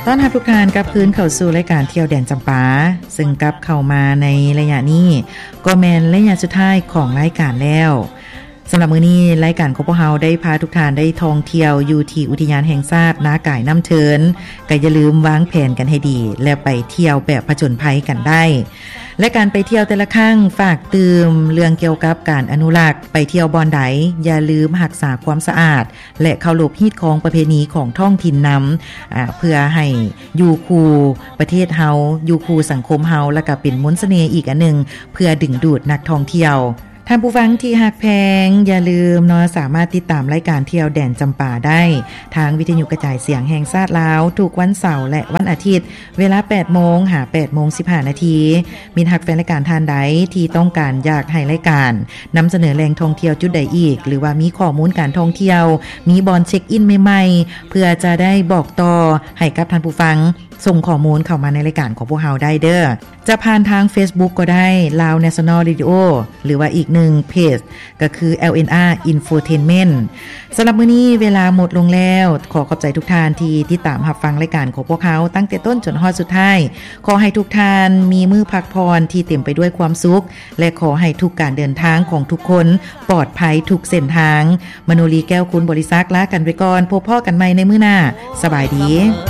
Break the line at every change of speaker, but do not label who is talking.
ต้อนรับทุกท่านกับคืนเข้าสู่รายการเที่ยวแดนจำปาซึ่งกลับเข้ามาในระยะนี้ก็แม่นระยะสุดท้ายของรายการแล้วสำหรับมื้อนี้รายการของพวกเราได้พาทุกท่านได้ท่องเที่ยวอยู่ที่อุทยานแห่งชาตินาก่ายน้ำเทินก็อย่าลืมวางแผนกันให้ดีและไปเที่ยวแบบผจญภัยกันได้และการไปเที่ยวแต่ละครั้งฝากเติมเรื่องเกี่ยวกับการอนุรักษ์ไปเที่ยวบอนใดอย่าลืมรักษาความสะอาดและเคารพฮีตของประเพณีของท้องถิ่นนำเพื่อให้อยู่คู่ประเทศเฮาอยู่คู่สังคมเฮาและก็เป็นมนต์เสน่ห์อีกอันนึงเพื่อดึงดูดนักท่องเที่ยวท่านผู้ฟังที่ฮักแพงอย่าลืมเนาะสามารถติดตามรายการเที่ยวแดนจำปาได้ทางวิทยุกระจายเสียงแห่งชาติลาวทุกวันเสาร์และวันอาทิตย์เวลา 8:00 นหา 8:15 นมีฮักแฟนรายการท่านใดที่ต้องการอยากให้รายการนำเสนอแหล่งท่องเที่ยวจุดใดอีกหรือว่ามีข้อมูลการท่องเที่ยวมีบอนเช็คอินใหม่ๆเพื่อจะได้บอกต่อให้กับท่านผู้ฟังส่งข้อมูลเข้ามาในรายการของพวกเราได้เด้อจะผ่านทาง Facebook ก็ได้ Lao National Radio หรือว่าอีกหนึ่งเพจก็คือ LNR Infotainment สำหรับมื้อนี้เวลาหมดลงแล้วขอขอบใจทุกท่านที่ติดตามรับฟังรายการของพวกเขาตั้งแต่ต้นจนฮอดสุดท้ายขอให้ทุกท่านมีมื้อพักผ่อนที่เต็มไปด้วยความสุขและขอให้ทุกการเดินทางของทุกคนปลอดภัยทุกเส้นทางมโนลีแก้วคุณบริษัทลากันไปก่อนพบพ่อกันใหม่ในมื้อหน้าสบายดี